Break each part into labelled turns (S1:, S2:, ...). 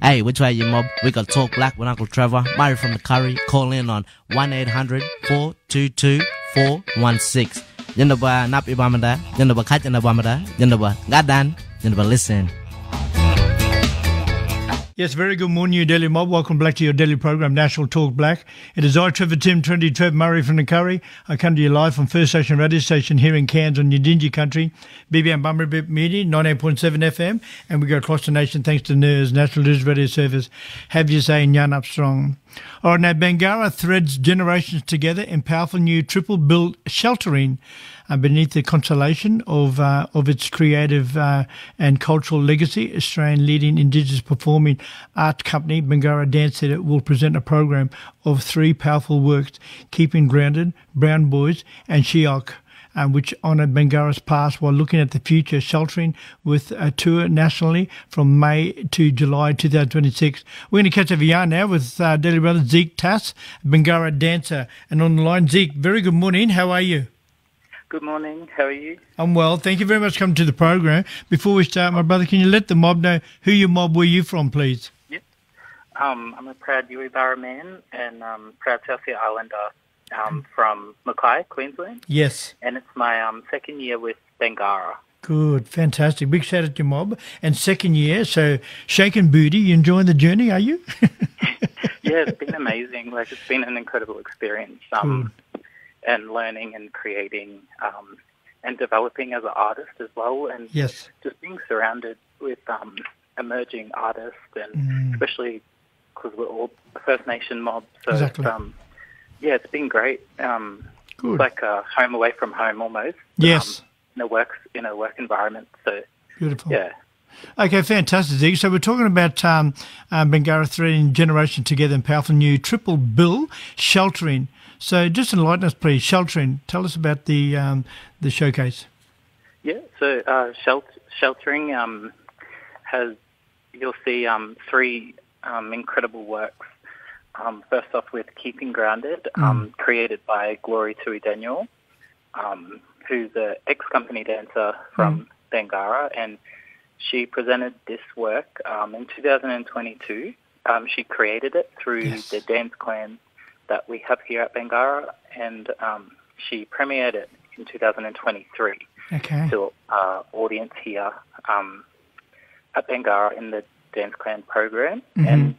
S1: Hey, which way you mob? We got Talk Black with Uncle Trevor. Murray from the Curry. Call in on 1-800-422-416. Yandaba nap ibamada. Yandaba kat yandabamada. Yandaba gadan. Yandaba listen.
S2: Yes, very good morning, you Daily Mob. Welcome back to your daily program, National Talk Black. It is I, Trevor Tim, 20 Trev Murray from the Curry. I come to you live from First Station Radio Station here in Cairns on Yidinji Country, BBM Bumblebee Media, 98.7 FM, and we go across the nation thanks to NERS, National News Radio Service. Have you say Nyan Up Strong. All right, now Bangarra threads generations together in powerful new triple-built sheltering beneath the constellation of its creative and cultural legacy. Australian leading Indigenous performing art company Bangarra Dance Theatre will present a program of 3 powerful works, Keeping Grounded, Brown Boys and Sheok, which honour Bangarra's past while looking at the future, sheltering with a tour nationally from May to July 2026. We're going to catch up a yarn now with Daily Brother Zeke Tass, Bangarra dancer. And on the line, Zeke, very good morning. How are you?
S3: Good morning. How are you?
S2: I'm well. Thank you very much for coming to the program. Before we start, my brother, can you let the mob know who your mob were you from, please?
S3: Yep. I'm a proud Yuri-Barra man and proud South Sea Islander from Mackay, Queensland.
S2: Yes.
S3: And it's my second year with Bangarra.
S2: Good. Fantastic. Big shout out to your mob. And second year, so shaking booty. You enjoying the journey, are you?
S3: Yeah, it's been amazing. Like, it's been an incredible experience. And learning and creating and developing as an artist as well, and
S2: yes,
S3: just being surrounded with emerging artists, and especially because we're all a First Nation mob. So
S2: exactly.
S3: It's been great.
S2: Good.
S3: Like home away from home almost.
S2: Yes.
S3: In a work environment. So
S2: beautiful.
S3: Yeah.
S2: Okay, fantastic, Zeke. So we're talking about Bangarra threading generation together in powerful new triple bill sheltering. So just enlighten us, please. Sheltering. Tell us about the showcase.
S3: Yeah. So sheltering has, you'll see 3 incredible works. First off with Keeping Grounded, created by Glory Tui Daniel, who's an ex-company dancer from Bangarra, and she presented this work in 2022. She created it through the dance clan that we have here at Bangarra, and she premiered it in 2023 to audience here at Bangarra in the Dance Clan program. And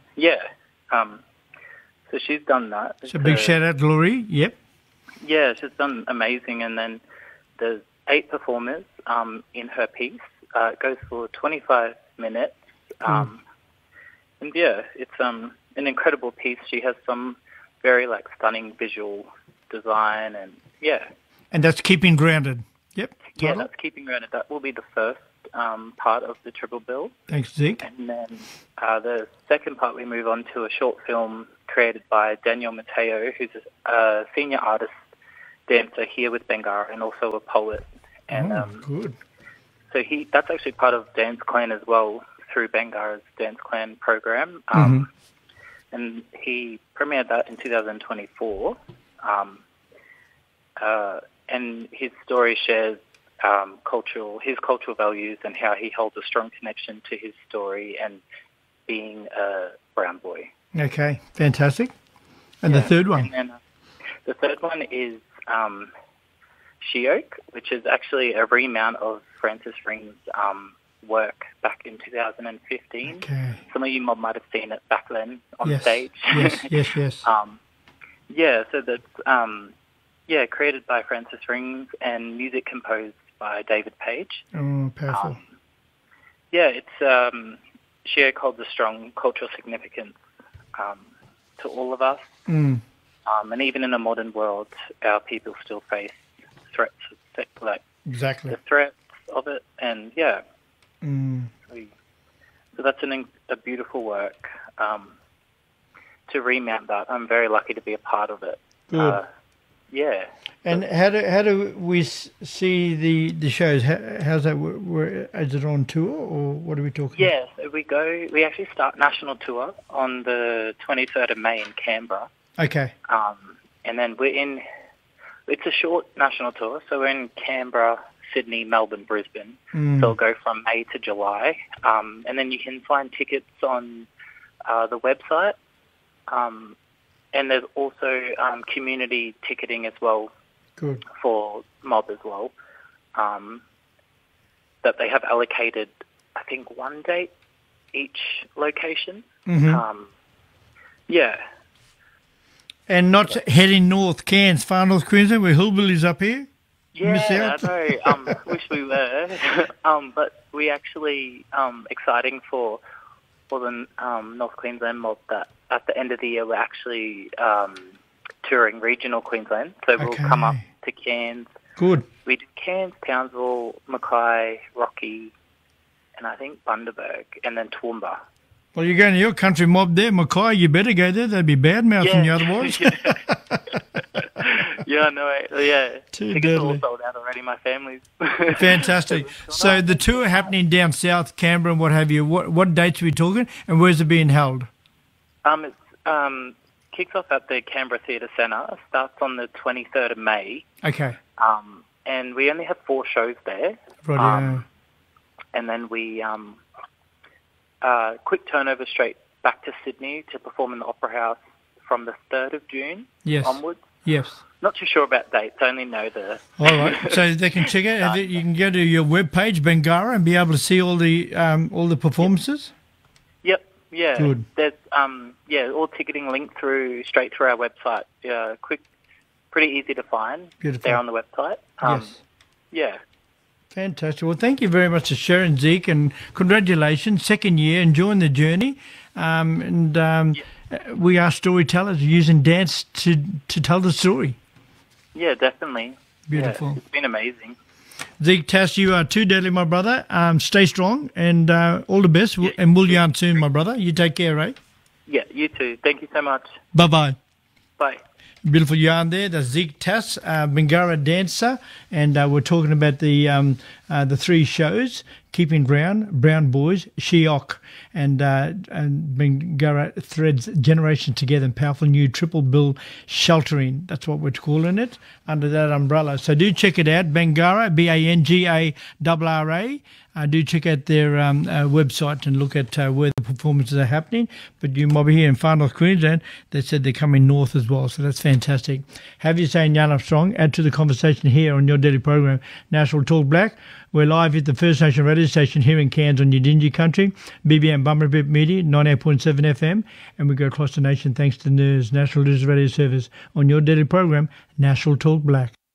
S3: so she's done that.
S2: So big shout out, Glory. Yep.
S3: Yeah, she's done amazing. And then there's 8 performers in her piece. It goes for 25 minutes. And yeah, it's an incredible piece. She has some very stunning visual design, and
S2: and that's Keeping Grounded. Yep.
S3: Yeah, that's Keeping Grounded. That will be the first part of the triple bill.
S2: Thanks, Zeke.
S3: And then the second part, we move on to a short film created by Daniel Mateo, who's a senior artist dancer here with Bangarra and also a poet. And
S2: good.
S3: So that's actually part of Dance Clan as well, through Bangarra's Dance Clan program. And he premiered that in 2024. And his story shares his cultural values and how he holds a strong connection to his story and being a brown boy.
S2: Okay, fantastic. And the third one?
S3: And then, the third one is Sheok, which is actually a remount of Francis Ring's work back in 2015.
S2: Okay.
S3: Some of you might have seen it back then on stage.
S2: Yes.
S3: So that's created by Francis Rings and music composed by David Page.
S2: Oh, powerful.
S3: It's Sheok holds a strong cultural significance to all of us. And even in a modern world, our people still face threats,
S2: exactly
S3: the threats of it, and so that's a beautiful work to remount that. I'm very lucky to be a part of it.
S2: Good. And how do we see the shows? How's that? Is it on tour, or what are we talking about?
S3: Yeah, we actually start national tour on the 23rd of May in Canberra.
S2: Okay.
S3: And then it's a short national tour, so we're in Canberra, Sydney, Melbourne, Brisbane. So it'll go from May to July. And then you can find tickets on the website, and there's also community ticketing as well.
S2: Good.
S3: For mob as well, that they have allocated, I think, one date each location.
S2: Mm-hmm.
S3: Yeah.
S2: And not heading north, Cairns, far north Queensland, where hillbillies up here. Miss
S3: Yeah,
S2: out.
S3: I know. Wish we were. But we actually exciting for the North Queensland mob that at the end of the year we're actually touring regional Queensland. So we'll come up to Cairns.
S2: Good.
S3: We do Cairns, Townsville, Mackay, Rocky, and I think Bundaberg, and then Toowoomba.
S2: Well, you're going to your country mob there, Mackay. You better go there. They'd be bad-mouthing you otherwise.
S3: Yeah, no, yeah.
S2: Too
S3: Tickets are
S2: deadly.
S3: all sold out already, my family's.
S2: Fantastic. So the tour happening down south, Canberra and what have you, what dates are we talking and where's it being held?
S3: It kicks off at the Canberra Theatre Centre, starts on the 23rd of May,
S2: Okay.
S3: and we only have 4 shows there.
S2: Right.
S3: And then we quick turnover straight back to Sydney to perform in the Opera House from the 3rd of June onwards.
S2: Yes.
S3: Not too sure about dates, only know the...
S2: All right. So they can check out, you can go to your webpage, Bangara, and be able to see all the performances?
S3: Yep, yeah.
S2: Good.
S3: There's, all ticketing linked straight through our website. Quick, pretty easy to find.
S2: Beautiful.
S3: There on the website.
S2: Yes.
S3: Yeah.
S2: Fantastic. Well, thank you very much to Sharon, Zeke, and congratulations, second year, enjoying the journey. We are storytellers using dance to tell the story.
S3: Yeah, definitely.
S2: Beautiful.
S3: Yeah, it's been amazing.
S2: Zeke Tass, you are too deadly, my brother. Stay strong and all the best.
S3: Yeah.
S2: And we'll yarn soon, my brother. You take care, right?
S3: Yeah, you too. Thank you so much.
S2: Bye-bye.
S3: Bye.
S2: Beautiful yarn there. That's Zeke Tass, Bangara dancer, and we're talking about the 3 shows: Keeping Ground, Brown Boys, Sheok, and Bangara threads generations together in powerful new triple bill sheltering. That's what we're calling it under that umbrella. So do check it out, Bangara, Bangara. Do check out their website and look at where the performances are happening. But you might be here in far north Queensland. They said they're coming north as well, so that's fantastic. Have you saying Yarn Strong? Add to the conversation here on your daily program, National Talk Black. We're live at the First Nation radio station here in Cairns on Yidinji country, BBM Bumberbip Media, 98.7 FM, and we go across the nation thanks to NERS, National News Radio Service, on your daily program, National Talk Black.